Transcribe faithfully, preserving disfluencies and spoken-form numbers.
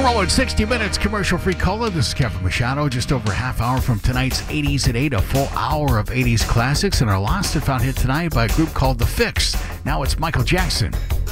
rolling sixty minutes commercial-free caller. This is Kevin Machado. Just over a half hour from tonight's eighties at eight, a full hour of eighties classics, and our lost and found hit tonight by a group called The Fix. Now it's Michael Jackson.